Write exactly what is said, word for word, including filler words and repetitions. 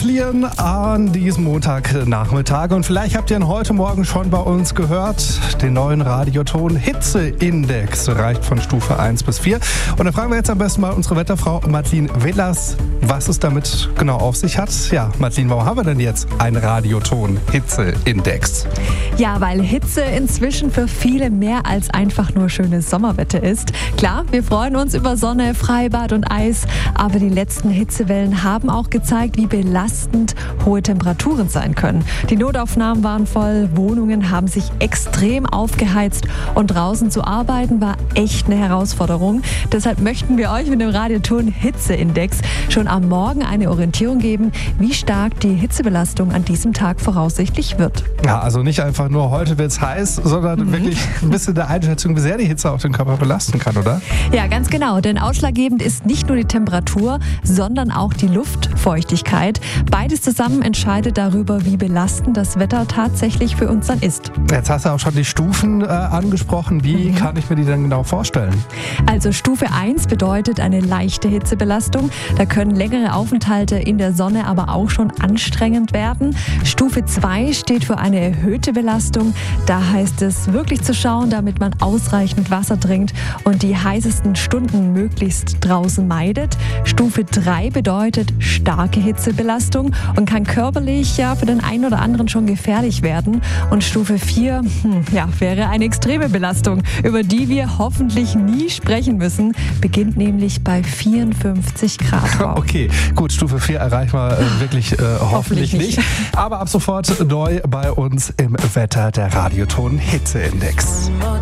fliehen an diesem Montagnachmittag. Und vielleicht habt ihr ihn heute Morgen schon bei uns gehört. Den neuen Radioton Hitzeindex reicht von Stufe eins bis vier. Und da fragen wir jetzt am besten mal unsere Wetterfrau Madeleine Velas, was es damit genau auf sich hat. Ja, Madeleine, warum haben wir denn jetzt einen Radioton Hitzeindex? Ja, weil Hitze inzwischen für viele mehr als einfach nur schönes Sommerwetter ist. Klar, wir freuen uns über Sonne, Freibad und Eis, aber die letzten Hitzewellen haben auch gezeigt, wie belastend hohe Temperaturen sein können. Die Notaufnahmen waren voll, Wohnungen haben sich extrem aufgeheizt und draußen zu arbeiten war echt eine Herausforderung. Deshalb möchten wir euch mit dem Radioton Hitzeindex schon am Morgen eine Orientierung geben, wie stark die Hitzebelastung an diesem Tag voraussichtlich wird. Ja, also nicht einfach nur heute wird es heiß, sondern mhm. wirklich ein bisschen der Einschätzung, wie sehr die Hitze auch den Körper belasten kann, oder? Ja, ganz genau, denn ausschlaggebend ist nicht nur die Temperatur, sondern auch die Luftfeuchtigkeit. Beides zusammen entscheidet darüber, wie belastend das Wetter tatsächlich für uns dann ist. Jetzt hast du auch schon die Stufen äh, angesprochen. Wie mhm. kann ich mir die denn genau vorstellen? Also Stufe eins bedeutet eine leichte Hitzebelastung. Da können längere Aufenthalte in der Sonne aber auch schon anstrengend werden. Stufe zwei steht für eine erhöhte Belastung. Da heißt es wirklich zu schauen, damit man ausreichend Wasser trinkt und die heißesten Stunden möglichst draußen meidet. Stufe drei bedeutet starke Hitzebelastung und kann körperlich ja für den einen oder anderen schon gefährlich werden. Und Stufe vier hm, ja, wäre eine extreme Belastung, über die wir hoffentlich nie sprechen müssen. Beginnt nämlich bei vierundfünfzig Grad. Okay, gut, Stufe vier erreichen wir äh, wirklich äh, hoffentlich, hoffentlich nicht. nicht. Aber ab sofort neu bei uns im Wetter der Radioton Hitzeindex.